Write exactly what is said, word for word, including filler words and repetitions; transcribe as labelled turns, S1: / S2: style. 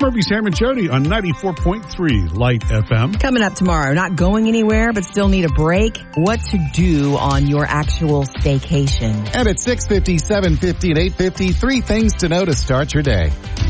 S1: Murphy, Sam, and Jody on ninety-four point three Light F M.
S2: Coming up tomorrow, not going anywhere but still need a break. What to do on your actual staycation.
S3: And at six fifty, seven fifty, and eight fifty, three things to know to start your day.